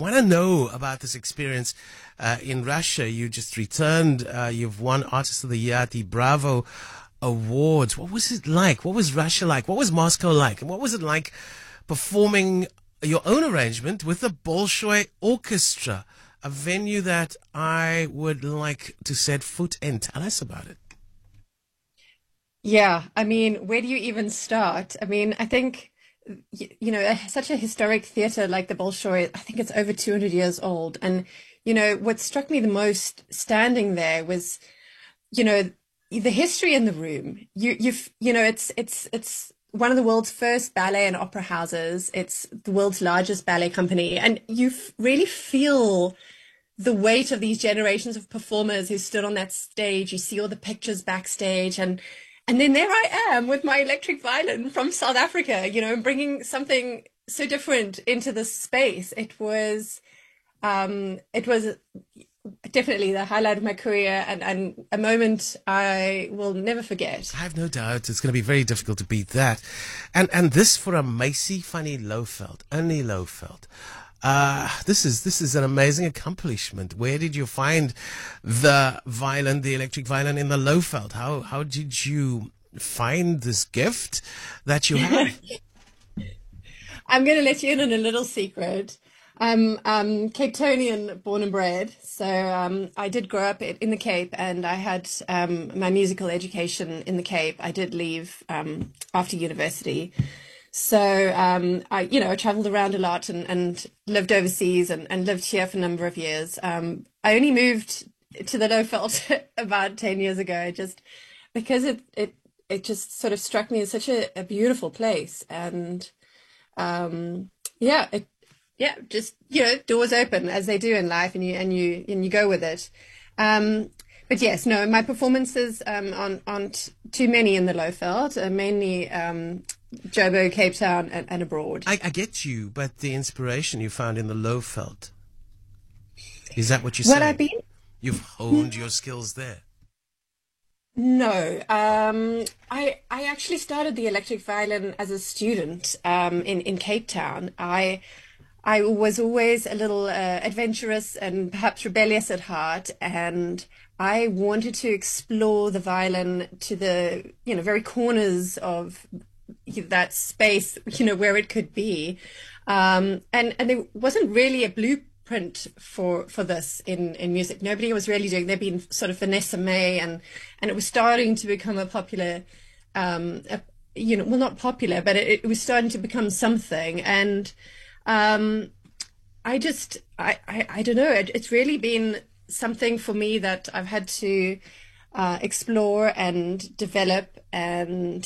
want to know about this experience in Russia. You just returned. You've won Artist of the Year at the Bravo Awards. What was it like? What was Russia like? What was Moscow like? And what was it like performing your own arrangement with the Bolshoi Orchestra, a venue that I would like to set foot in? Tell us about it. Yeah, I mean, where do you even start? I mean, I think, such a historic theater like the Bolshoi, I think it's over 200 years old. And, what struck me the most standing there was, you know, the history in the room. It's one of the world's first ballet and opera houses. It's the world's largest ballet company. And really feel the weight of these generations of performers who stood on that stage. You see all the pictures backstage, and then there I am with my electric violin from South Africa, bringing something so different into this space. It was definitely the highlight of my career, and a moment I will never forget. I have no doubt it's going to be very difficult to beat that. And this for a Macy Funny Lowveld, only Lowveld. This is an amazing accomplishment. Where did you find the violin, the electric violin in the Lowveld? How did you find this gift that you have? I'm going to let you in on a little secret. I'm Cape Townian born and bred, so I did grow up in the Cape, and I had my musical education in the Cape. I did leave after university. So I traveled around a lot and lived overseas and lived here for a number of years. I only moved to the Lowveld about 10 years ago, just because it just sort of struck me as such a beautiful place. And just doors open as they do in life, and you go with it. But yes, no, my performances aren't too many in the Lowveld, mainly Joburg, Cape Town, and abroad. I get you, but the inspiration you found in the Lowveld, is that what you're Well, saying? You've honed your skills there. No, I actually started the electric violin as a student in Cape Town. I was always a little adventurous and perhaps rebellious at heart, and I wanted to explore the violin to the very corners of that space, where it could be, and there wasn't really a blueprint for this in music. Nobody was really doing. There'd been sort of Vanessa Mae, and it was starting to become a popular, well, not popular, but it was starting to become something. And I don't know. It's really been something for me that I've had to explore and develop and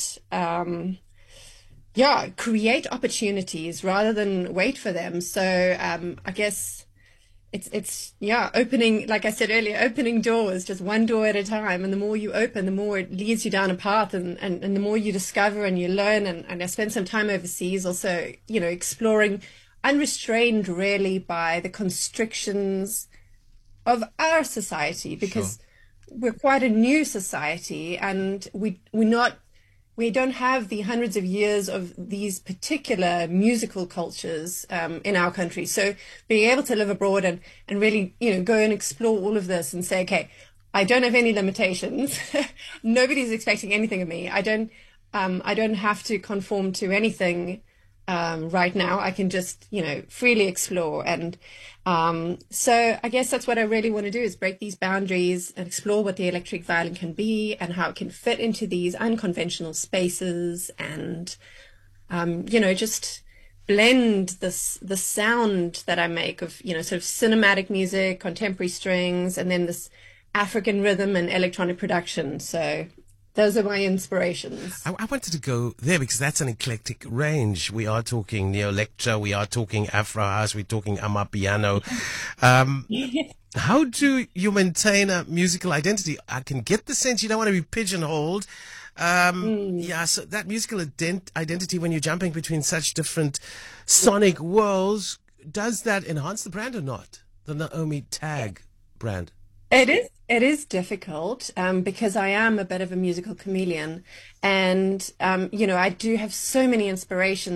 create opportunities rather than wait for them. So I guess it's opening, like I said earlier, opening doors, just one door at a time. And the more you open, the more it leads you down a path, and the more you discover and you learn. And I spent some time overseas also, exploring, unrestrained really by the constrictions of our society, because we're quite a new society, and we don't have the hundreds of years of these particular musical cultures in our country. So being able to live abroad and really, go and explore all of this and say, okay, I don't have any limitations. Nobody's expecting anything of me. I don't have to conform to anything right now. I can just, freely explore. And so I guess that's what I really want to do, is break these boundaries and explore what the electric violin can be and how it can fit into these unconventional spaces, and, just blend the sound that I make of, sort of cinematic music, contemporary strings, and then this African rhythm and electronic production. So those are my inspirations. I wanted to go there because that's an eclectic range. We are talking neo-electro, we are talking Afro house, we're talking Amapiano. How do you maintain a musical identity? I can get the sense you don't want to be pigeonholed. So that musical identity, when you're jumping between such different sonic worlds, does that enhance the brand or not? The Naomi Tagg brand. It is difficult because I am a bit of a musical chameleon, and I do have so many inspirations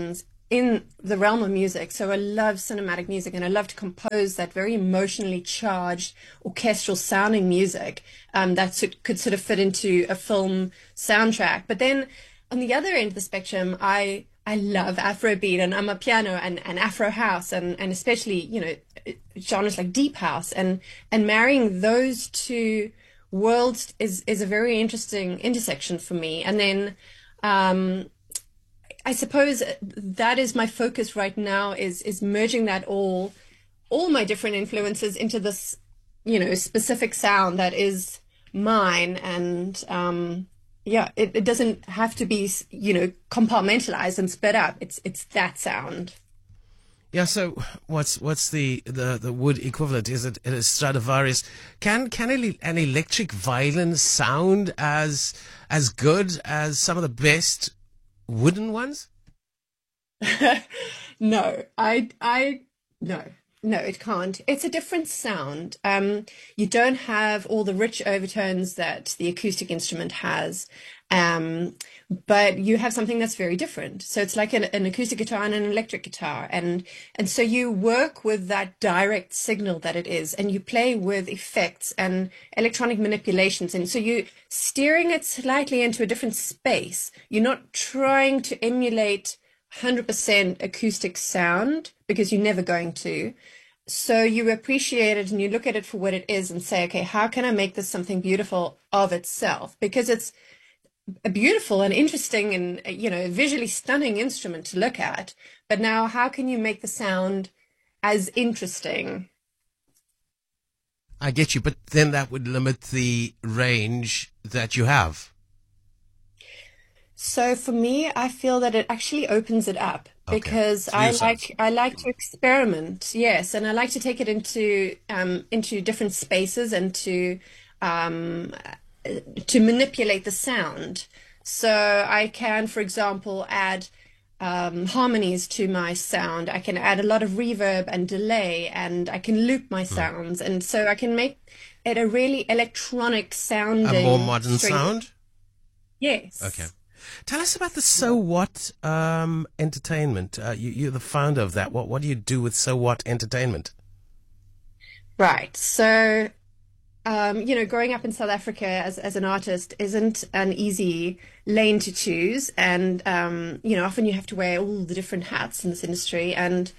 in the realm of music. So I love cinematic music, and I love to compose that very emotionally charged orchestral sounding music could sort of fit into a film soundtrack. But then on the other end of the spectrum, I love Afrobeat and Amapiano and Afro house and especially, you know, genres like deep house, and marrying those two worlds is a very interesting intersection for me. And then I suppose that is my focus right now, is merging that all my different influences into this, you know, specific sound that is mine. And yeah, it doesn't have to be, you know, compartmentalized and split up. It's that sound. Yeah. So what's the wood equivalent? Is it Stradivarius? Can an electric violin sound as good as some of the best wooden ones? No, no, it can't. It's a different sound. You don't have all the rich overtones that the acoustic instrument has, but you have something that's very different. So it's like an acoustic guitar and an electric guitar, and so you work with that direct signal that it is, and you play with effects and electronic manipulations, and so you're steering it slightly into a different space. You're not trying to emulate 100% acoustic sound, because you're never going to. So you appreciate it and you look at it for what it is and say, okay, how can I make this something beautiful of itself? Because it's a beautiful and interesting and, you know, visually stunning instrument to look at. But now how can you make the sound as interesting? I get you, but then that would limit the range that you have. So for me, I feel that it actually opens it up, because I like to experiment, yes, and I like to take it into different spaces and to manipulate the sound. So I can, for example, add harmonies to my sound. I can add a lot of reverb and delay, and I can loop my sounds, and so I can make it a really electronic sounding, a more modern sound. Yes. Okay. Tell us about the So What Entertainment. You're the founder of that. What do you do with So What Entertainment? Right. So, you know, growing up in South Africa as an artist isn't an easy lane to choose. And, you know, often you have to wear all the different hats in this industry. And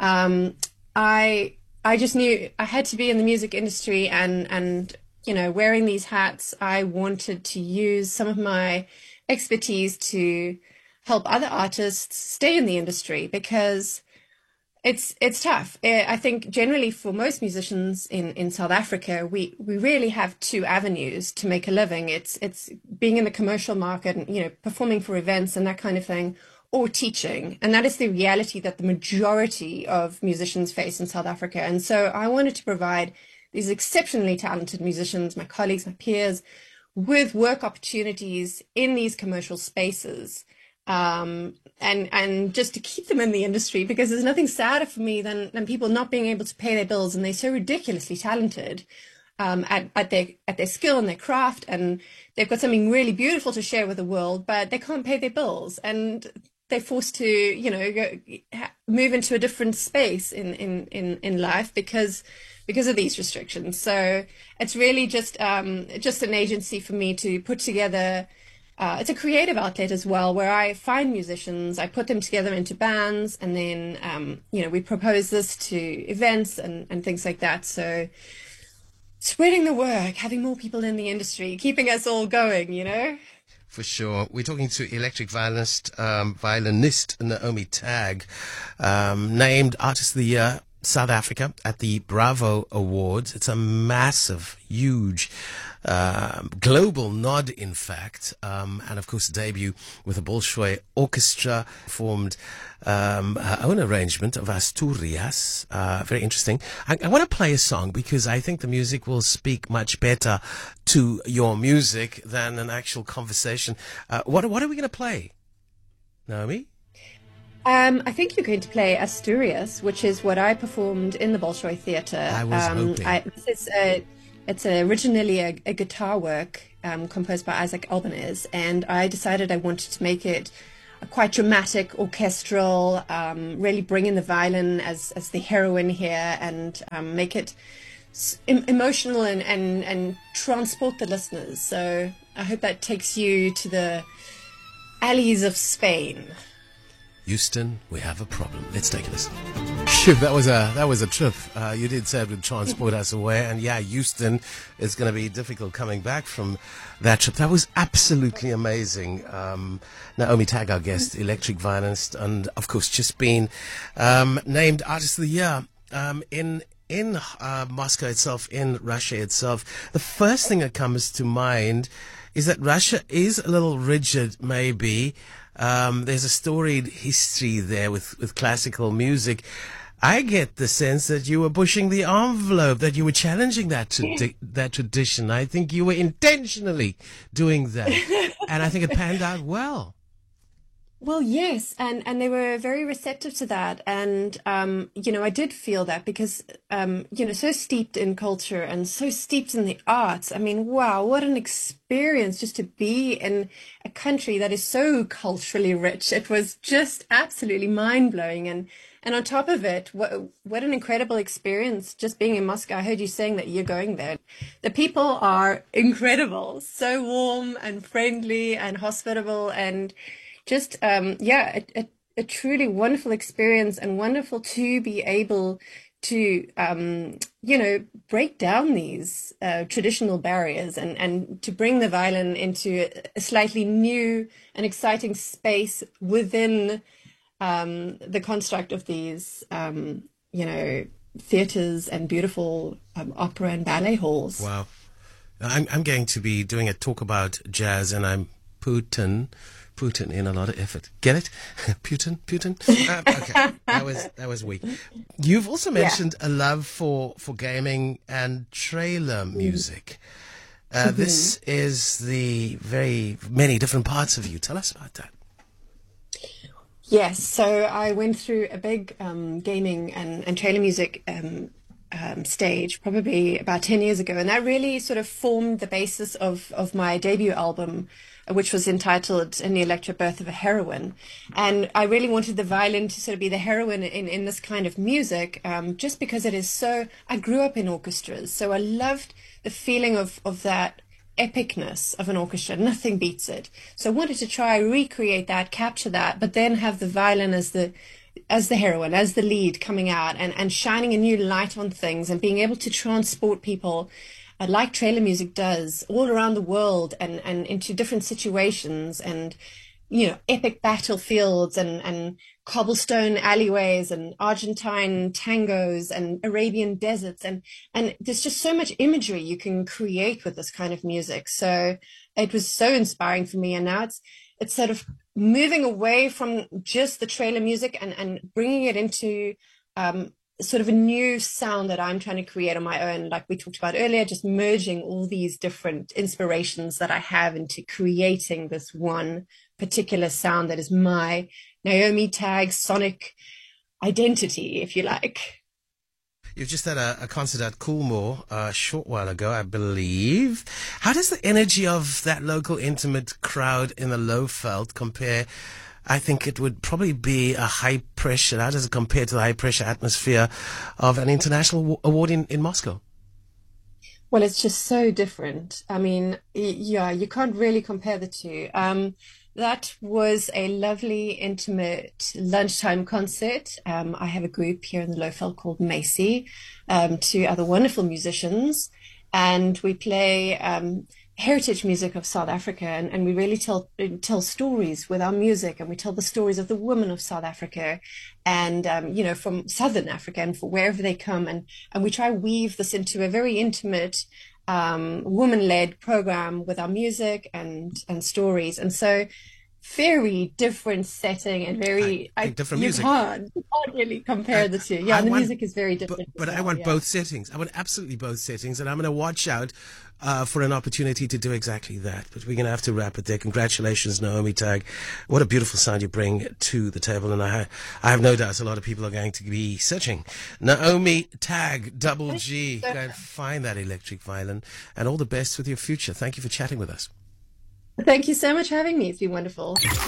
I just knew I had to be in the music industry. And you know, wearing these hats, I wanted to use some of my expertise to help other artists stay in the industry, because it's tough. I think generally for most musicians in South Africa, we really have two avenues to make a living. It's being in the commercial market and, you know, performing for events and that kind of thing, or teaching. And that is the reality that the majority of musicians face in South Africa. And so I wanted to provide these exceptionally talented musicians, my colleagues, my peers, with work opportunities in these commercial spaces, and just to keep them in the industry, because there's nothing sadder for me than people not being able to pay their bills, and they're so ridiculously talented at their skill and their craft, and they've got something really beautiful to share with the world, but they can't pay their bills, and they're forced to, you know, move into a different space in life because of these restrictions. So it's really just an agency for me to put together. It's a creative outlet as well, where I find musicians, I put them together into bands, and then, you know, we propose this to events and things like that. So spreading the work, having more people in the industry, keeping us all going, you know? For sure. We're talking to electric violinist Naomi Tagg, named Artist of the Year South Africa at the Bravo Awards. It's a massive, huge, global nod, in fact. And of course, debut with the Bolshoi Orchestra, formed her own arrangement of Asturias. Very interesting. I want to play a song because I think the music will speak much better to your music than an actual conversation. What are we going to play, Naomi? I think you're going to play Asturias, which is what I performed in the Bolshoi Theatre. I was hoping. It's originally a guitar work composed by Isaac Albanese, and I decided I wanted to make it quite dramatic, orchestral, really bring in the violin as the heroine here, and make it emotional and transport the listeners. So I hope that takes you to the alleys of Spain. Houston, we have a problem. Let's take a listen. Phew, that was a trip. You did say it would transport us away, and yeah, Houston is going to be difficult coming back from that trip. That was absolutely amazing. Naomi Tagg, our guest, electric violinist, and of course just been named Artist of the Year in Moscow itself, in Russia itself. The first thing that comes to mind is that Russia is a little rigid, maybe. There's a storied history there with classical music. I get the sense that you were pushing the envelope, that you were challenging that tradition. I think you were intentionally doing that, and I think it panned out well. Well, yes, and they were very receptive to that, and I did feel that because so steeped in culture and so steeped in the arts. I mean, wow, what an experience just to be in a country that is so culturally rich. It was just absolutely mind-blowing, and on top of it, what an incredible experience just being in Moscow. I heard you saying that you're going there. The people are incredible, so warm and friendly and hospitable, and just, a truly wonderful experience, and wonderful to be able to, break down these traditional barriers and to bring the violin into a slightly new and exciting space within the construct of these, theaters and beautiful opera and ballet halls. Wow. I'm going to be doing a talk about jazz, and I'm Putin in a lot of effort. Get it? Putin? Okay, that was weak. You've also mentioned a love for gaming and trailer music. This is the very many different parts of you. Tell us about that. Yes, so I went through a big gaming and trailer music stage probably about 10 years ago, and that really sort of formed the basis of my debut album, which was entitled In the Electra Birth of a Heroine. And I really wanted the violin to sort of be the heroine in this kind of music, just because it is so, I grew up in orchestras, so I loved the feeling of that epicness of an orchestra. Nothing beats it. So I wanted to try recreate that, capture that, but then have the violin as the heroine, as the lead coming out and shining a new light on things and being able to transport people like trailer music does all around the world and into different situations and, epic battlefields and cobblestone alleyways and Argentine tangos and Arabian deserts. And there's just so much imagery you can create with this kind of music. So it was so inspiring for me. And now it's sort of moving away from just the trailer music and bringing it into sort of a new sound that I'm trying to create on my own, like we talked about earlier, just merging all these different inspirations that I have into creating this one particular sound that is my Naomi Tagg sonic identity, if you like. You've just had a concert at Coolmore a short while ago, I believe. How does the energy of that local intimate crowd in the Lowveld compare? I think it would probably be a high pressure. How does it compare to the high pressure atmosphere of an international award in Moscow? Well, it's just so different. I mean, yeah, you can't really compare the two. That was a lovely, intimate lunchtime concert. I have a group here in the Lowveld called Macy, two other wonderful musicians, and we play heritage music of South Africa, and we really tell stories with our music, and we tell the stories of the women of South Africa, and from Southern Africa and for wherever they come, and we try to weave this into a very intimate woman-led program with our music and stories. And so very different setting and very different music. You can't really compare the two. Yeah, the music is very different. But I want both settings. I want absolutely both settings, and I'm going to watch out for an opportunity to do exactly that. But we're going to have to wrap it there. Congratulations, Naomi Tagg. What a beautiful sound you bring to the table, and I have no doubt a lot of people are going to be searching. Naomi Tagg, double G. Go and find that electric violin, and all the best with your future. Thank you for chatting with us. Thank you so much for having me. It's been wonderful.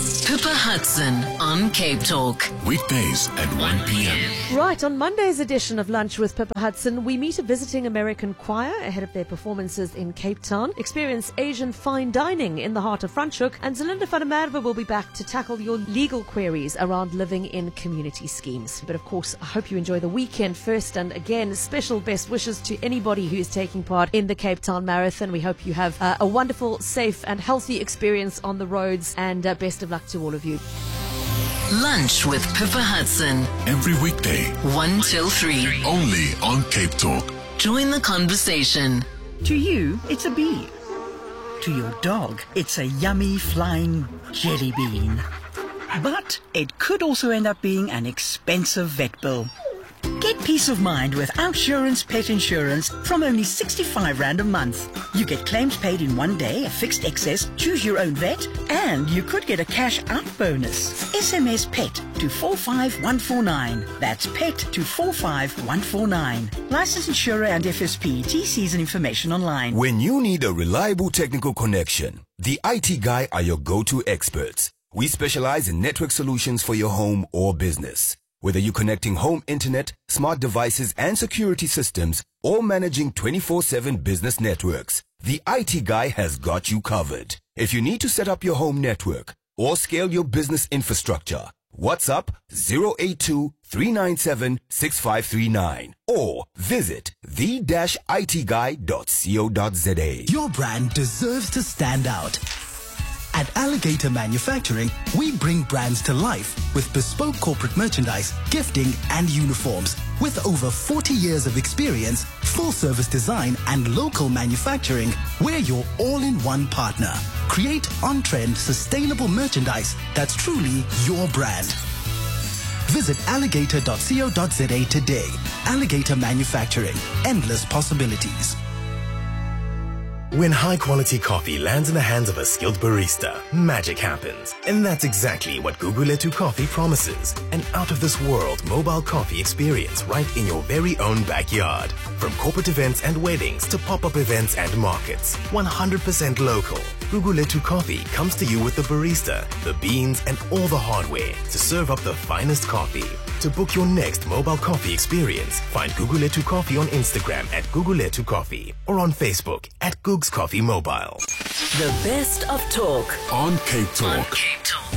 Pippa Hudson on Cape Talk. Weekdays at 1 p.m. Right, on Monday's edition of Lunch with Pippa Hudson, we meet a visiting American choir ahead of their performances in Cape Town, experience Asian fine dining in the heart of Franschhoek, and Zelinda van der Merwe will be back to tackle your legal queries around living in community schemes. But of course, I hope you enjoy the weekend first, and again, special best wishes to anybody who is taking part in the Cape Town Marathon. We hope you have a wonderful, safe and healthy experience on the roads, and best of luck to all of you. Lunch with Pippa Hudson. Every weekday, 1 till 3. only on Cape Talk. Join the conversation. To you, it's a bee. To your dog, it's a yummy flying jelly bean. But it could also end up being an expensive vet bill. Get peace of mind with Outsurance Pet Insurance from only 65 Rand a month. You get claims paid in 1 day, a fixed excess, choose your own vet, and you could get a cash out bonus. SMS PET to 45149. That's PET to 45149. Licensed insurer and FSP. TCs and information online. When you need a reliable technical connection, the IT Guy are your go-to experts. We specialize in network solutions for your home or business. Whether you're connecting home internet, smart devices and security systems, or managing 24/7 business networks, the IT Guy has got you covered. If you need to set up your home network or scale your business infrastructure, WhatsApp 082-397-6539 or visit the-itguy.co.za. Your brand deserves to stand out. At Alligator Manufacturing, we bring brands to life with bespoke corporate merchandise, gifting, and uniforms. With over 40 years of experience, full-service design, and local manufacturing, we're your all-in-one partner. Create on-trend, sustainable merchandise that's truly your brand. Visit alligator.co.za today. Alligator Manufacturing. Endless possibilities. When high-quality coffee lands in the hands of a skilled barista, magic happens. And that's exactly what Guguletu Coffee promises. An out-of-this-world mobile coffee experience right in your very own backyard. From corporate events and weddings to pop-up events and markets. 100% local. Guguletu Coffee comes to you with the barista, the beans, and all the hardware to serve up the finest coffee. To book your next mobile coffee experience, find Guguletu Coffee on Instagram at Guguletu Coffee or on Facebook at Googs Coffee Mobile. The best of talk. On Cape Talk. On Cape Talk.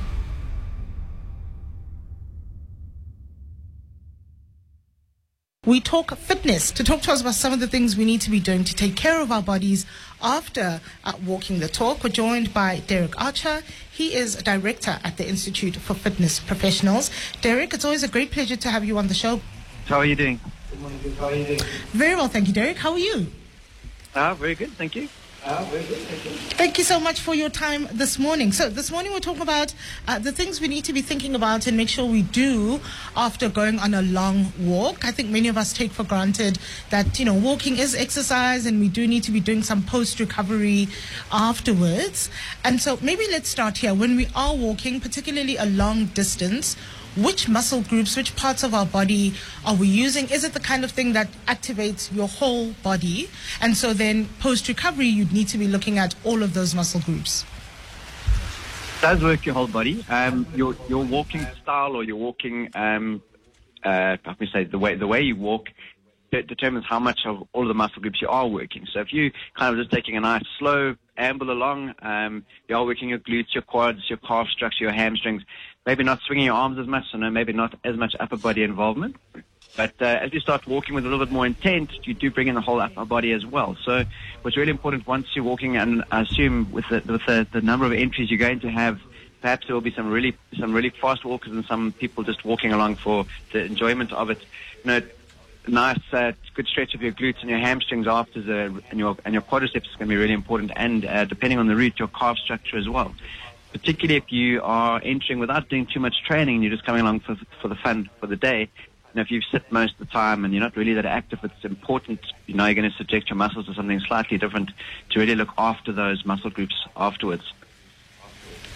We talk fitness. To talk to us about some of the things we need to be doing to take care of our bodies after walking the talk, we're joined by Derek Archer. He is a director at the Institute for Fitness Professionals. Derek, it's always a great pleasure to have you on the show. How are you doing? How are you doing? Very well, thank you, Derek. How are you? Very good, thank you. Thank you so much for your time this morning. So this morning we're talking about the things we need to be thinking about and make sure we do after going on a long walk. I think many of us take for granted that, walking is exercise and we do need to be doing some post-recovery afterwards. And so maybe let's start here. When we are walking, particularly a long distance, which muscle groups, which parts of our body are we using? Is it the kind of thing that activates your whole body? And so then post-recovery, you'd need to be looking at all of those muscle groups. It does work your whole body. Your walking style or your walking, the way you walk determines how much of all of the muscle groups you are working. So if you kind of just taking a nice slow amble along, you are working your glutes, your quads, your calf structure, your hamstrings, maybe not swinging your arms as much, so maybe not as much upper body involvement. But as you start walking with a little bit more intent, you do bring in the whole upper body as well. So what's really important once you're walking, and I assume with the number of entries you're going to have, perhaps there will be some really fast walkers and some people just walking along for the enjoyment of it. Nice, good stretch of your glutes and your hamstrings after and your quadriceps is going to be really important, and depending on the route, your calf structure as well. Particularly if you are entering without doing too much training and you're just coming along for the fun for the day. If you sit most of the time and you're not really that active, it's important, you're going to subject your muscles to something slightly different to really look after those muscle groups afterwards.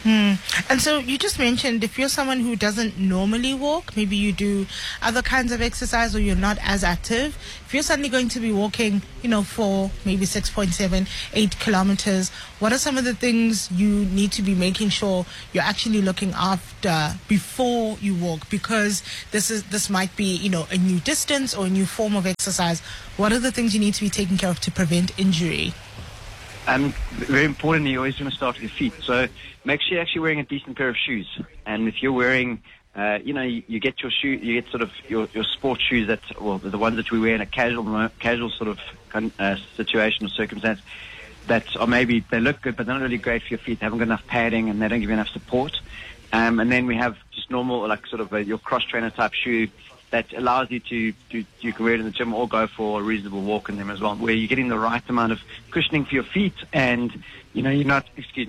And so you just mentioned if you're someone who doesn't normally walk, maybe you do other kinds of exercise or you're not as active, if you're suddenly going to be walking, for maybe 6.7, 8 kilometers, what are some of the things you need to be making sure you're actually looking after before you walk? Because this might be, a new distance or a new form of exercise. What are the things you need to be taking care of to prevent injury? Very importantly, you always want to start with your feet. So make sure you're actually wearing a decent pair of shoes. And if you're wearing, you get your shoe, you get sort of your sports shoes the ones that we wear in a casual sort of situation or circumstance that are maybe, they look good, but they're not really great for your feet. They haven't got enough padding and they don't give you enough support. And then we have just normal, like sort of your cross trainer type shoe that allows you you can wear it in the gym or go for a reasonable walk in them as well, where you're getting the right amount of cushioning for your feet and, you're not,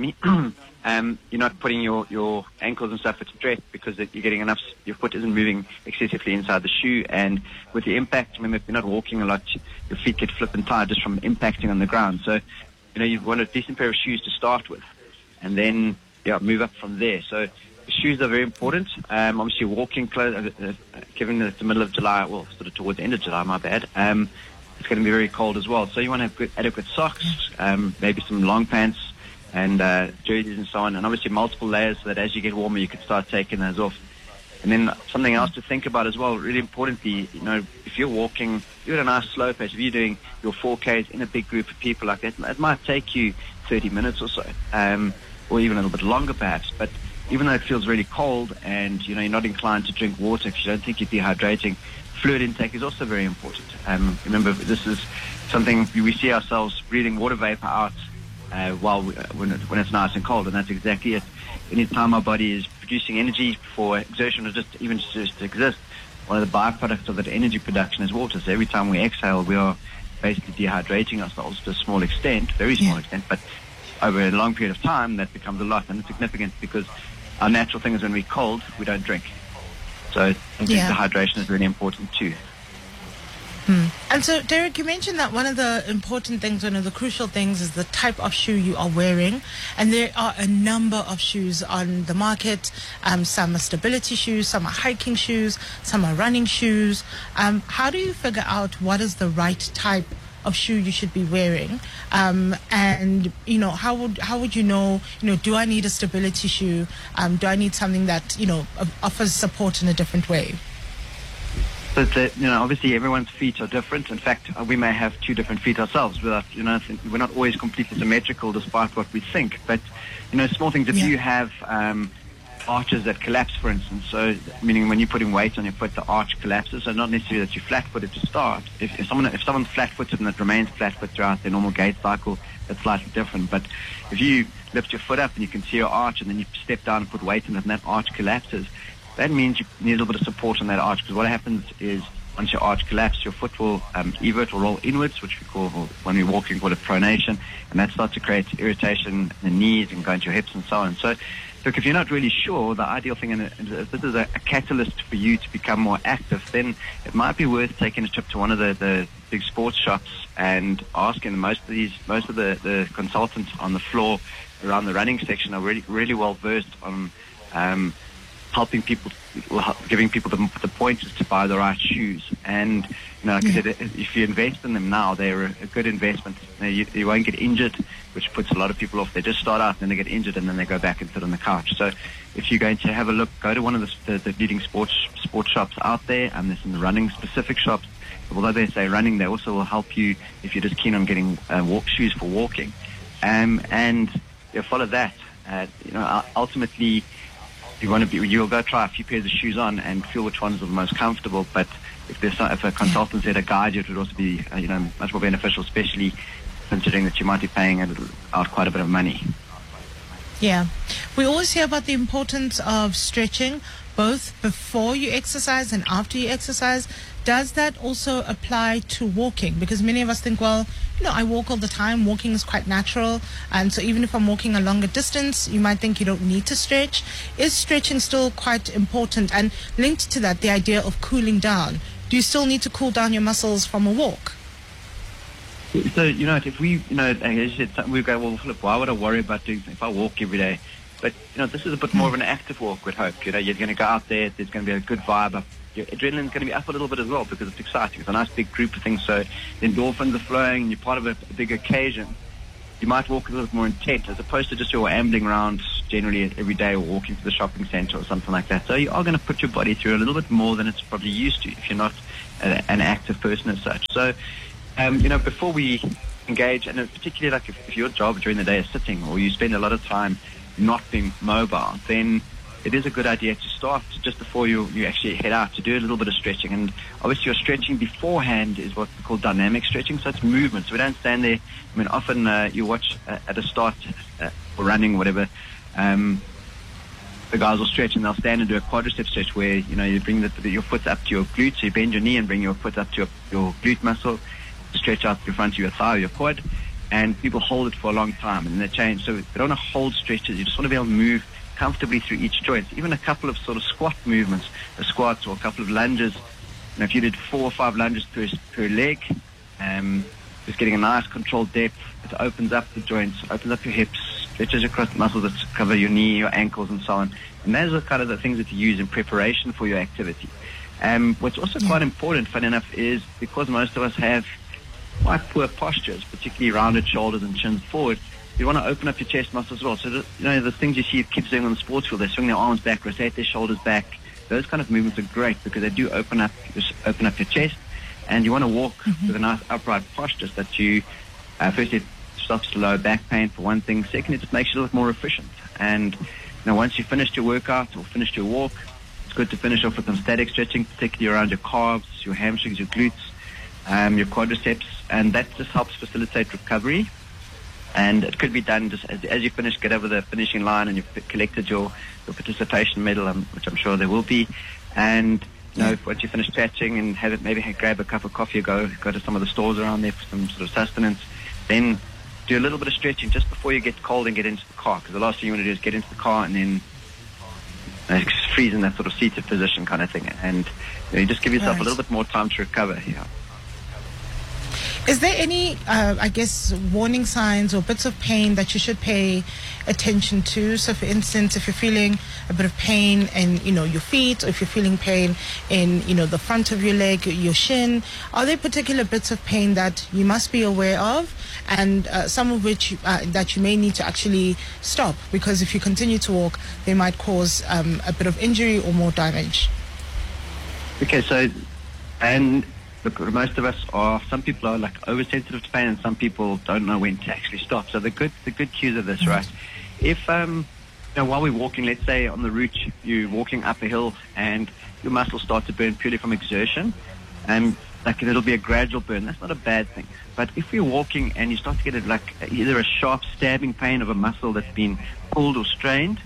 you're not putting your ankles and stuff at stress because you're getting enough, your foot isn't moving excessively inside the shoe. And with the impact, remember, if you're not walking a lot, your feet get flipped and tired just from impacting on the ground. So, you want a decent pair of shoes to start with and then, move up from there. So, shoes are very important. Obviously, walking clothes, given that it's the middle of July, well, sort of towards the end of July, my bad, it's going to be very cold as well. So you want to have good, adequate socks, maybe some long pants and jerseys and so on, and obviously multiple layers so that as you get warmer, you can start taking those off. And then something else to think about as well, really importantly, if you're walking, you're at a nice slow pace, if you're doing your 4Ks in a big group of people like that, it might take you 30 minutes or so, or even a little bit longer perhaps, but even though it feels really cold and, you're not inclined to drink water because you don't think you're dehydrating, fluid intake is also very important. Remember, this is something we see ourselves breathing water vapor out when it's nice and cold, and that's exactly it. Anytime our body is producing energy for exertion or just to exist, one of the byproducts of that energy production is water. So every time we exhale, we are basically dehydrating ourselves to a small extent, very small extent, but over a long period of time, that becomes a lot, and it's significant because our natural thing is when we're cold, we don't drink. So dehydration is really important too. And so, Derek, you mentioned that one of the important things, one of the crucial things is the type of shoe you are wearing. And there are a number of shoes on the market. Some are stability shoes, some are hiking shoes, some are running shoes. How do you figure out what is the right type of shoe you should be wearing? And, how would you know, do I need a stability shoe? Do I need something that, offers support in a different way? But obviously everyone's feet are different. In fact, we may have two different feet ourselves. We're not always completely symmetrical, despite what we think. But small things. If you have arches that collapse, for instance, so meaning when you're putting weight on your foot, the arch collapses. So not necessarily that you're flat-footed to start. If someone's flat-footed and it remains flat-foot throughout their normal gait cycle, that's slightly different. But if you lift your foot up and you can see your arch, and then you step down and put weight in it, and that arch collapses, that means you need a little bit of support on that arch, because what happens is once your arch collapses, your foot will evert or roll inwards, which we call, when we're walking, call it pronation, and that starts to create irritation in the knees and going to your hips and so on. So, look, if you're not really sure, the ideal thing, and if this is a catalyst for you to become more active, then it might be worth taking a trip to one of the big sports shops and asking. Most of the consultants on the floor around the running section are really, really well versed on helping people, giving people the pointers to buy the right shoes. And like I said, if you invest in them now, they're a good investment. You won't get injured, which puts a lot of people off. They just start out and then they get injured and then they go back and sit on the couch. So if you're going to have a look, go to one of the leading sports shops out there, and there's some running specific shops. Although they say running, they also will help you if you're just keen on getting shoes for walking. And follow that. Ultimately, you'll go try a few pairs of shoes on and feel which ones are the most comfortable. But if a consultant's there to guide you, it would also be much more beneficial, especially considering that you might be paying out quite a bit of money. Yeah, we always hear about the importance of stretching, both before you exercise and after you exercise. Does that also apply to walking? Because many of us think, well, I walk all the time. Walking is quite natural. And so even if I'm walking a longer distance, you might think you don't need to stretch. Is stretching still quite important? And linked to that, the idea of cooling down. Do you still need to cool down your muscles from a walk? So, if we, as you said, we go, well, Philip, why would I worry about doing, if I walk every day, But, this is a bit more of an active walk, we'd hope. You're going to go out there, there's going to be a good vibe. Your adrenaline's going to be up a little bit as well because it's exciting. It's a nice big group of things, so the endorphins are flowing and you're part of a big occasion. You might walk a little bit more intent as opposed to just your ambling around generally every day or walking to the shopping centre or something like that. So you are going to put your body through a little bit more than it's probably used to if you're not an active person as such. So, before we engage, and particularly like if your job during the day is sitting or you spend a lot of time not being mobile, then it is a good idea to start just before you actually head out to do a little bit of stretching. And obviously your stretching beforehand is what we call dynamic stretching, so it's movement. So we don't stand there. I mean, often you watch at a start or running, whatever, the guys will stretch and they'll stand and do a quadricep stretch where, you bring your foot up to your glute, so you bend your knee and bring your foot up to your glute muscle, stretch out the front of your thigh or your quad, and people hold it for a long time and then they change. So they don't want to hold stretches. You just want to be able to move comfortably through each joint. Even a couple of sort of squat movements, a squat or a couple of lunges. If you did 4 or 5 lunges per leg, just getting a nice controlled depth, it opens up the joints, opens up your hips, stretches across the muscles that cover your knee, your ankles, and so on. And those are kind of the things that you use in preparation for your activity. What's also quite important, funny enough, is because most of us have quite poor postures, particularly rounded shoulders and chins forward, you want to open up your chest muscles as well. So, the things you see kids doing on the sports field, they swing their arms back, rotate their shoulders back. Those kind of movements are great because they do open up your chest, and you want to walk with a nice upright posture so that you, firstly, it stops the lower back pain for one thing. Secondly, it just makes you a little bit more efficient. And, once you've finished your workout or finished your walk, it's good to finish off with some static stretching, particularly around your calves, your hamstrings, your glutes, your quadriceps, and that just helps facilitate recovery. And it could be done just as you finish, get over the finishing line and you've collected your participation medal, which I'm sure there will be. And, once you finish chatting and maybe grab a cup of coffee or go to some of the stores around there for some sort of sustenance, then do a little bit of stretching just before you get cold and get into the car. Because the last thing you want to do is get into the car and then freeze in that sort of seated position kind of thing. And you just give yourself a little bit more time to recover. Yeah. Is there any, warning signs or bits of pain that you should pay attention to? So, for instance, if you're feeling a bit of pain in, your feet, or if you're feeling pain in, the front of your leg, your shin, are there particular bits of pain that you must be aware of, and some of which that you may need to actually stop? Because if you continue to walk, they might cause a bit of injury or more damage. Okay, so, look, most of us some people are like oversensitive to pain and some people don't know when to actually stop. So the good cues of this, right? If, while we're walking, let's say on the route, you're walking up a hill and your muscles start to burn purely from exertion, it'll be a gradual burn. That's not a bad thing. But if you're walking and you start to get either a sharp stabbing pain of a muscle that's been pulled or strained,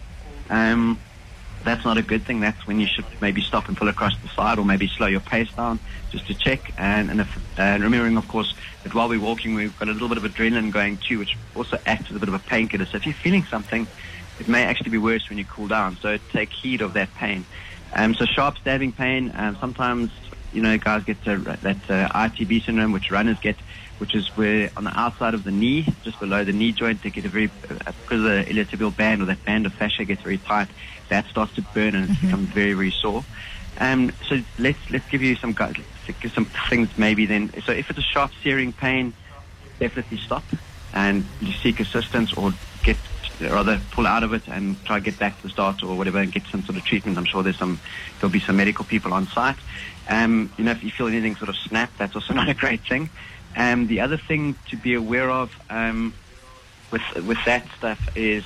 that's not a good thing. That's when you should maybe stop and pull across the side or maybe slow your pace down just to check. And remembering, of course, that while we're walking, we've got a little bit of adrenaline going too, which also acts as a bit of a painkiller. So if you're feeling something, it may actually be worse when you cool down. So take heed of that pain. So sharp stabbing pain, sometimes, guys get that ITB syndrome, which runners get, which is where on the outside of the knee, just below the knee joint, they get because the iliotibial band or that band of fascia gets very tight. That starts to burn and it becomes very, very sore. So let's give you some things maybe then. So if it's a sharp searing pain, definitely stop and you seek assistance or pull out of it and try to get back to the start or whatever and get some sort of treatment. I'm sure there'll be some medical people on site. If you feel anything sort of snap, that's also not a great thing. The other thing to be aware of with that stuff is,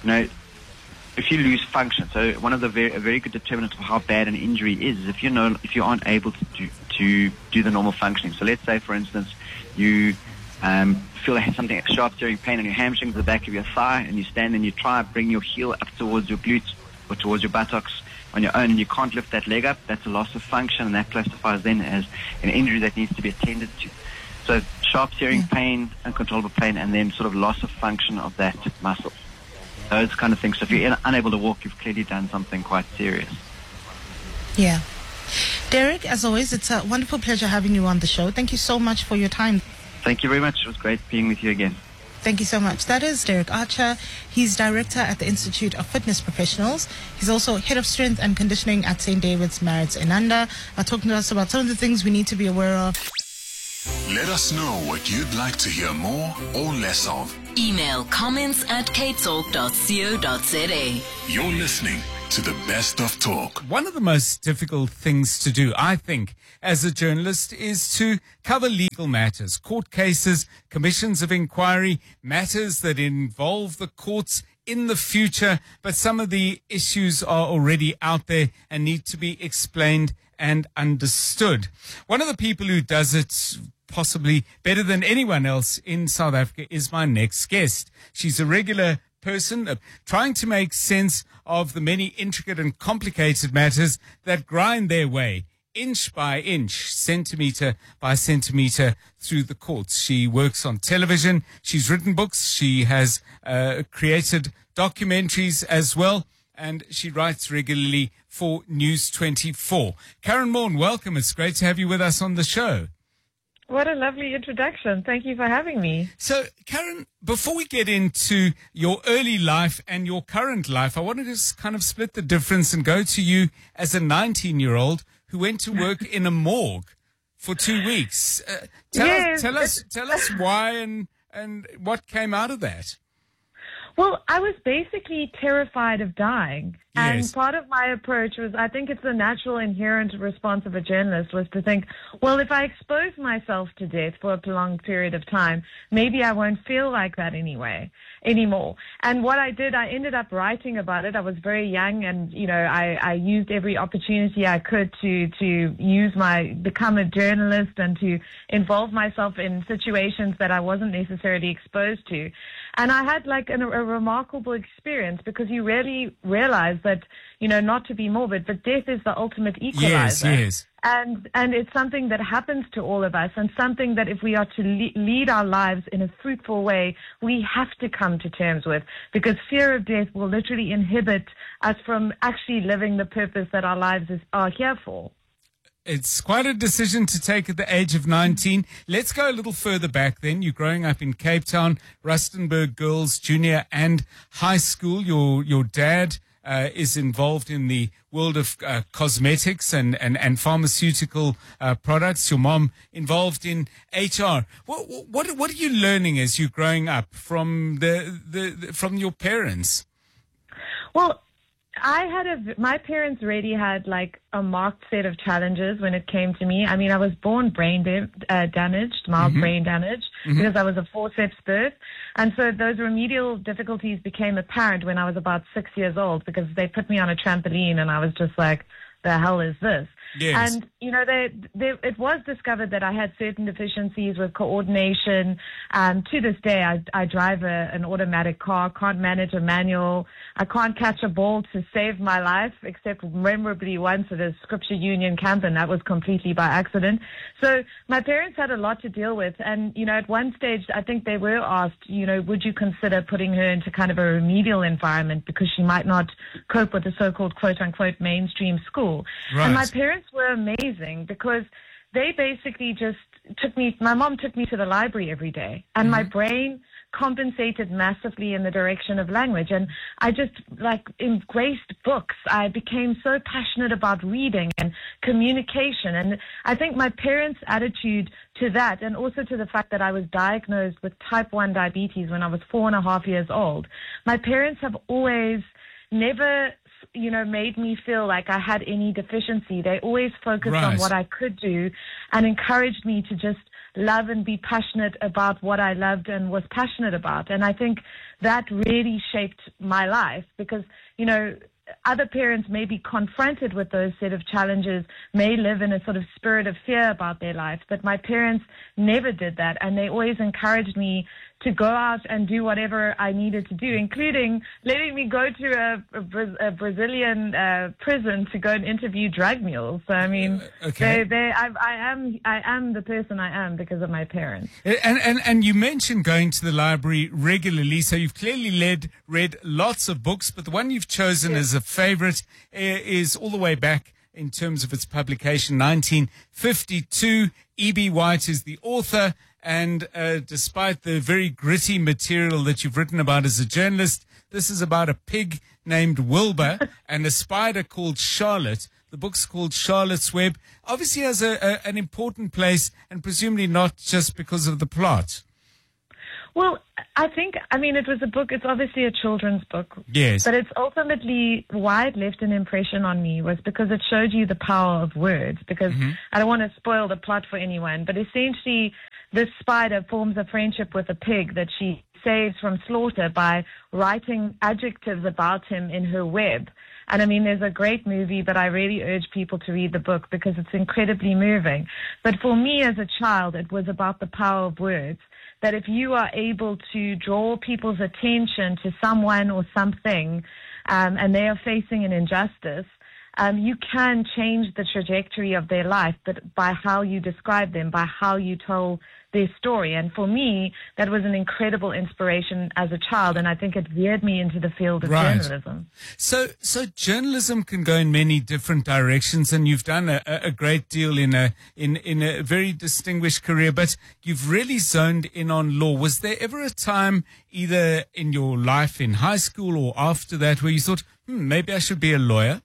if you lose function. So one of a very good determinant of how bad an injury is if you aren't able to do the normal functioning. So let's say, for instance, you feel something sharp during pain on your hamstrings, the back of your thigh, and you stand and you try to bring your heel up towards your glutes or towards your buttocks on your own, and you can't lift that leg up. That's a loss of function, and that classifies then as an injury that needs to be attended to. So sharp searing pain, uncontrollable pain, and then sort of loss of function of that muscle. Those kind of things. So if you're unable to walk, you've clearly done something quite serious. Yeah. Derek, as always, it's a wonderful pleasure having you on the show. Thank you so much for your time. Thank you very much. It was great being with you again. Thank you so much. That is Derek Archer. He's director at the Institute of Fitness Professionals. He's also head of strength and conditioning at St. David's Marriott Inanda. Talking to us about some of the things we need to be aware of. Let us know what you'd like to hear more or less of. Email comments@capetalk.co.za. You're listening to the Best of Talk. One of the most difficult things to do, I think, as a journalist is to cover legal matters, court cases, commissions of inquiry, matters that involve the courts in the future, but some of the issues are already out there and need to be explained and understood. One of the people who does it possibly better than anyone else in South Africa is my next guest. She's a regular person trying to make sense of the many intricate and complicated matters that grind their way inch by inch, centimeter by centimeter through the courts. She works on television. She's written books. She has created documentaries as well. And she writes regularly for News 24. Karen Morn, welcome. It's great to have you with us on the show. What a lovely introduction. Thank you for having me. So, Karen, before we get into your early life and your current life, I wanted to just kind of split the difference and go to you as a 19-year-old who went to work in a morgue for 2 weeks. Tell us why and what came out of that. Well, I was basically terrified of dying. Yes. And part of my approach was, I think it's the natural inherent response of a journalist, was to think, well, if I expose myself to death for a prolonged period of time, maybe I won't feel like that anymore. And what I did, I ended up writing about it. I was very young and, I used every opportunity I could to become a journalist and to involve myself in situations that I wasn't necessarily exposed to. And I had like a remarkable experience, because you really realize that, not to be morbid, but death is the ultimate equalizer. Yes. And it's something that happens to all of us, and something that if we are to lead our lives in a fruitful way, we have to come to terms with, because fear of death will literally inhibit us from actually living the purpose that our lives are here for. It's quite a decision to take at the age of 19. Let's go a little further back then. You're growing up in Cape Town, Rustenburg Girls Junior and High School. Your dad is involved in the world of cosmetics and pharmaceutical products. Your mom involved in HR. What are you learning as you're growing up from from your parents? Well, my parents really had like a marked set of challenges when it came to me. I mean, I was born brain damaged, mild brain damage, because I was a forceps birth. And so those remedial difficulties became apparent when I was about 6 years old, because they put me on a trampoline and I was just like, the hell is this? Yes. And, it was discovered that I had certain deficiencies with coordination. To this day, I drive an automatic car, can't manage a manual. I can't catch a ball to save my life, except memorably once at a Scripture Union camp, and that was completely by accident. So my parents had a lot to deal with. And, at one stage, I think they were asked, would you consider putting her into kind of a remedial environment because she might not cope with the so-called quote-unquote mainstream school. Right. And my parents were amazing, because they basically just my mom took me to the library every day, and my brain compensated massively in the direction of language. And I just embraced books. I became so passionate about reading and communication. And I think my parents' attitude to that, and also to the fact that I was diagnosed with type 1 diabetes when I was 4.5 years old, my parents have always never made me feel like I had any deficiency. They always focused on what I could do and encouraged me to just love and be passionate about what I loved and was passionate about. And I think that really shaped my life, because, other parents may be confronted with those set of challenges, may live in a sort of spirit of fear about their life, but my parents never did that, and they always encouraged me to go out and do whatever I needed to do, including letting me go to a Brazilian prison to go and interview drug mules. So, I mean, I am the person I am because of my parents. And you mentioned going to the library regularly, so you've clearly read lots of books, but the one you've chosen as a favorite is all the way back in terms of its publication, 1952. E.B. White is the author, and despite the very gritty material that you've written about as a journalist, this is about a pig named Wilbur and a spider called Charlotte. The book's called Charlotte's Web. Obviously has an important place, and presumably not just because of the plot. Well, it was a book, it's obviously a children's book. Yes. But it's ultimately, why it left an impression on me was because it showed you the power of words. Because I don't want to spoil the plot for anyone, but essentially this spider forms a friendship with a pig that she saves from slaughter by writing adjectives about him in her web. And there's a great movie, but I really urge people to read the book because it's incredibly moving. But for me as a child, it was about the power of words. That if you are able to draw people's attention to someone or something, and they are facing an injustice, you can change the trajectory of their life, but by how you describe them, by how you tell their story. And for me, that was an incredible inspiration as a child, and I think it veered me into the field of journalism. So journalism can go in many different directions, and you've done a great deal in a very distinguished career, but you've really zoned in on law. Was there ever a time, either in your life in high school or after that, where you thought, maybe I should be a lawyer?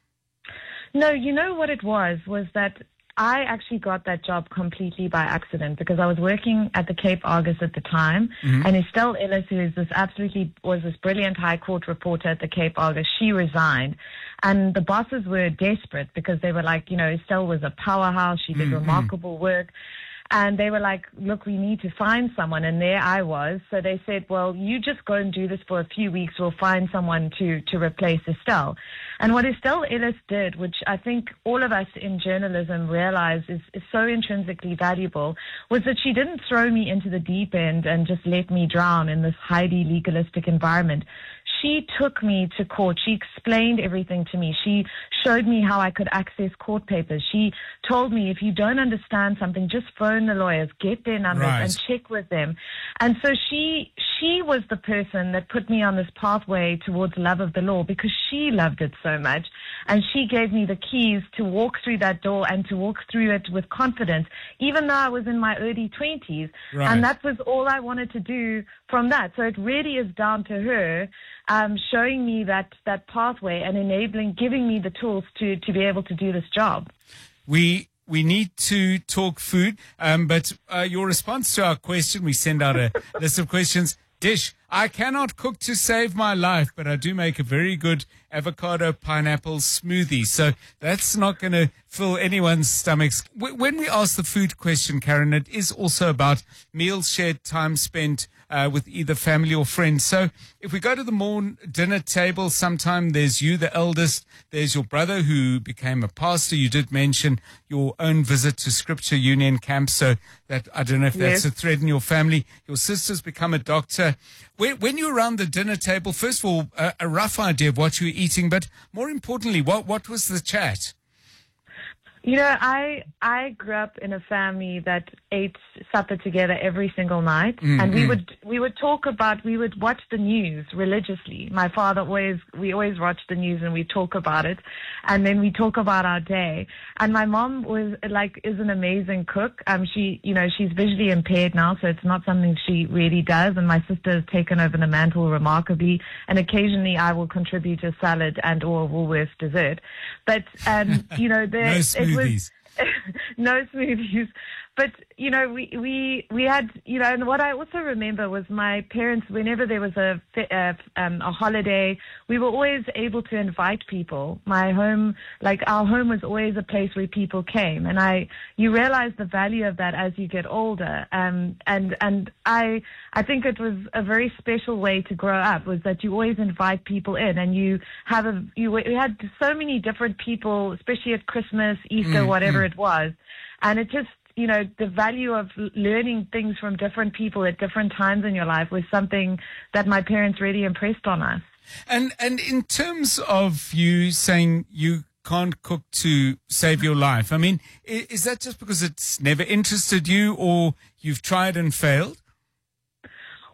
No, you know what it was that I actually got that job completely by accident because I was working at the Cape Argus at the time, and Estelle Ellis, who is was this brilliant High Court reporter at the Cape Argus, she resigned. And the bosses were desperate because they were like, Estelle was a powerhouse, she did remarkable work. And they were like, look, we need to find someone. And there I was. So they said, well, you just go and do this for a few weeks. We'll find someone to replace Estelle. And what Estelle Ellis did, which I think all of us in journalism realize is so intrinsically valuable, was that she didn't throw me into the deep end and just let me drown in this highly legalistic environment. She took me to court. She explained everything to me. She showed me how I could access court papers. She told me, if you don't understand something, just phone the lawyers, get their numbers and check with them. And so she was the person that put me on this pathway towards love of the law because she loved it so much. And she gave me the keys to walk through that door and to walk through it with confidence, even though I was in my early 20s. And that was all I wanted to do from that. So it really is down to her showing me that pathway and giving me the tools to be able to do this job. We need to talk food, but your response to our question, we send out a list of questions. Dish, I cannot cook to save my life, but I do make a very good avocado pineapple smoothie. So that's not going to fill anyone's stomachs. When we ask the food question, Karen, it is also about meals shared, time spent with either family or friends. So if we go to the dinner table, sometime there's you, the eldest, there's your brother who became a pastor. You did mention your own visit to Scripture Union Camp, so that I don't know if that's a thread in your family. Your sister's become a doctor. When you're around the dinner table, first of all, a rough idea of what you were eating, but more importantly, what was the chat? I grew up in a family that ate supper together every single night, and we would watch the news religiously. My father we always watched the news and we talk about it, and then we talk about our day. And my mom is an amazing cook. She's visually impaired now, so it's not something she really does. And my sister has taken over the mantle remarkably, and occasionally I will contribute a salad and or a Woolworths dessert. But no smoothies. But, we had, and what I also remember was my parents, whenever there was a holiday, we were always able to invite people. Our home was always a place where people came. And you realize the value of that as you get older. And I think it was a very special way to grow up, was that you always invite people in, and we had so many different people, especially at Christmas, Easter, whatever it was. And it just, the value of learning things from different people at different times in your life was something that my parents really impressed on us. And in terms of you saying you can't cook to save your life, I mean, is that just because it's never interested you, or you've tried and failed?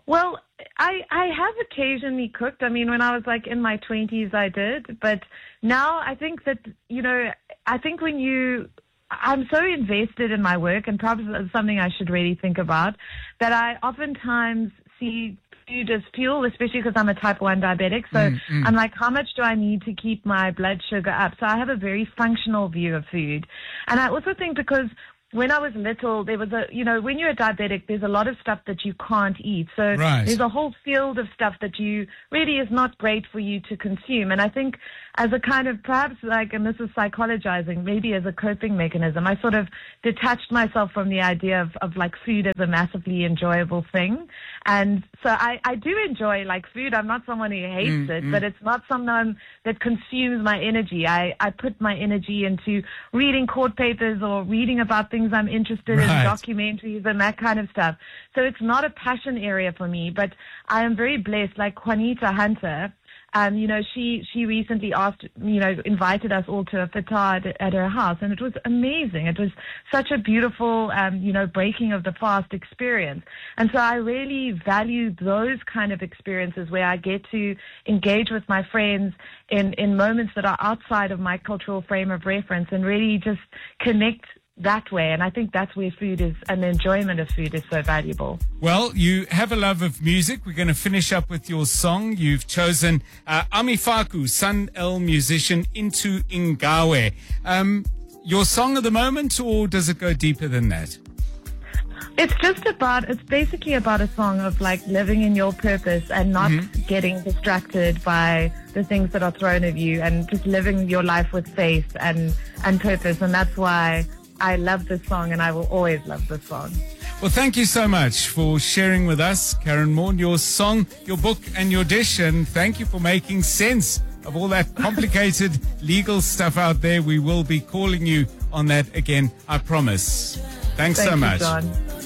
Well, I have occasionally cooked. I mean, when I was like in my 20s, I did. But now I think that, I think I'm so invested in my work, and perhaps it's something I should really think about, that I oftentimes see food as fuel, especially because I'm a type 1 diabetic. So I'm like, how much do I need to keep my blood sugar up? So I have a very functional view of food. And I also think because when I was little, there was when you're a diabetic, there's a lot of stuff that you can't eat. So there's a whole field of stuff that really is not great for you to consume. And I think as a kind of perhaps and this is psychologizing, maybe as a coping mechanism, I sort of detached myself from the idea of like food as a massively enjoyable thing. And so I do enjoy like food. I'm not someone who hates it, but it's not someone that consumes my energy. I put my energy into reading court papers or reading about things I'm interested in, documentaries and that kind of stuff. So it's not a passion area for me, but I am very blessed. Like Juanita Hunter, she recently invited us all to a fatah at her house, and it was amazing. It was such a beautiful, breaking of the fast experience. And so I really value those kind of experiences where I get to engage with my friends in moments that are outside of my cultural frame of reference and really just connect that way. And I think that's where food is, and the enjoyment of food is so valuable. Well, you have a love of music. We're going to finish up with your song. You've chosen Ami Faku, Sun El musician, Into Ingawe. Your song of the moment, or does it go deeper than that? It's basically about a song of like living in your purpose and not getting distracted by the things that are thrown at you, and just living your life with faith and purpose. And that's why I love this song, and I will always love this song. Well, thank you so much for sharing with us, Karen Maughan, your song, your book, and your dish. And thank you for making sense of all that complicated legal stuff out there. We will be calling you on that again, I promise. Thanks so much. John.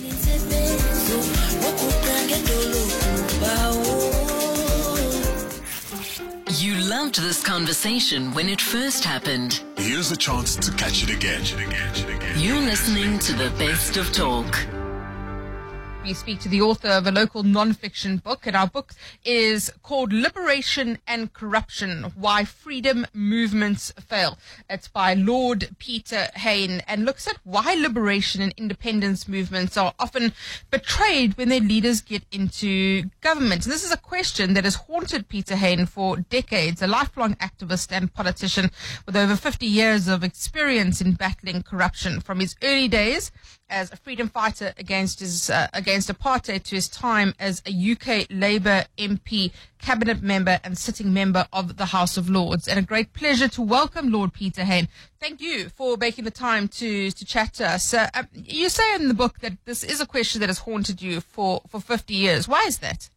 You loved this conversation when it first happened. Here's a chance to catch it again. You're listening to the Best of Talk. We speak to the author of a local non-fiction book, and our book is called Liberation and Corruption, Why Freedom Movements Fail. It's by Lord Peter Hain, and looks at why liberation and independence movements are often betrayed when their leaders get into government. And this is a question that has haunted Peter Hain for decades, a lifelong activist and politician with over 50 years of experience in battling corruption, from his early days as a freedom fighter against apartheid to his time as a UK Labour MP, cabinet member and sitting member of the House of Lords. And a great pleasure to welcome Lord Peter Hain. Thank you for making the time to chat to us. You say in the book that this is a question that has haunted you for 50 years. Why is that?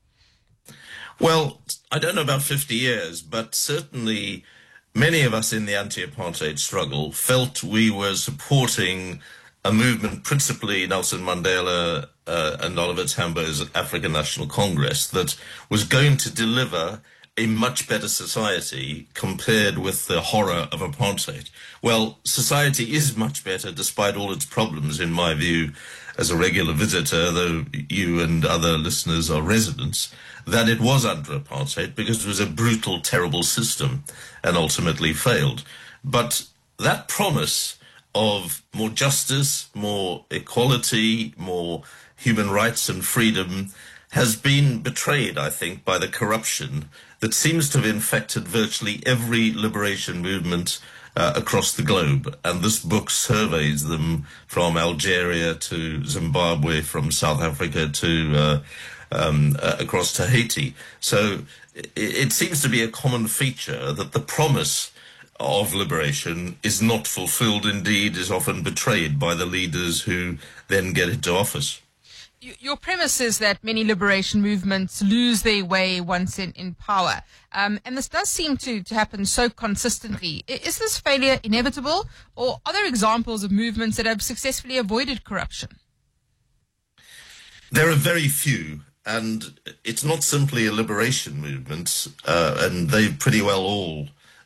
Well, I don't know about 50 years, but certainly many of us in the anti-apartheid struggle felt we were supporting a movement, principally Nelson Mandela and Oliver Tambo's African National Congress, that was going to deliver a much better society compared with the horror of apartheid. Well, society is much better despite all its problems, in my view, as a regular visitor, though you and other listeners are residents, than it was under apartheid, because it was a brutal, terrible system and ultimately failed. But that promise of more justice, more equality, more human rights and freedom has been betrayed, I think, by the corruption that seems to have infected virtually every liberation movement across the globe. And this book surveys them from Algeria to Zimbabwe, from South Africa to across to Haiti. So it seems to be a common feature that the promise of liberation is not fulfilled, indeed is often betrayed by the leaders who then get into office. Your premise is that many liberation movements lose their way once in power. And this does seem to happen so consistently. Is this failure inevitable, or are there examples of movements that have successfully avoided corruption? There are very few, and it's not simply a liberation movement, and they've pretty well all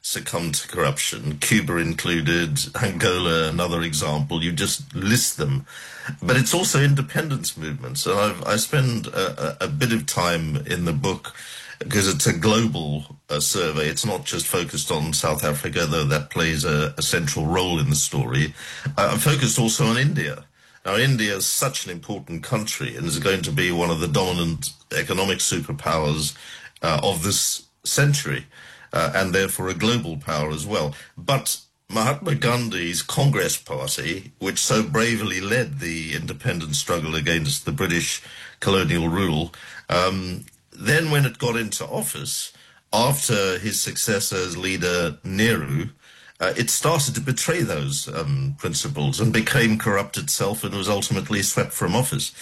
succumbed to corruption, Cuba included, Angola, another example. You just list them. But it's also independence movements. And I spend a bit of time in the book because it's a global survey. It's not just focused on South Africa, though that plays a central role in the story. I'm focused also on India. Now, India is such an important country and is going to be one of the dominant economic superpowers of this century, and therefore a global power as well. But Mahatma Gandhi's Congress Party, which so bravely led the independence struggle against the British colonial rule, then when it got into office, after his successor as leader, Nehru, it started to betray those principles and became corrupt itself and was ultimately swept from office.